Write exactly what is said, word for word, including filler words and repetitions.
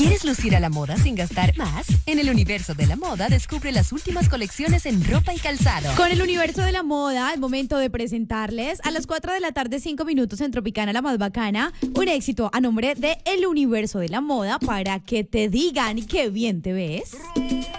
¿Quieres lucir a la moda sin gastar más? En el universo de la moda descubre las últimas colecciones en ropa y calzado. Con el universo de la moda, es momento de presentarles a las cuatro de la tarde, cinco minutos en Tropicana La Más Bacana, un éxito a nombre de El Universo de la Moda para que te digan qué bien te ves.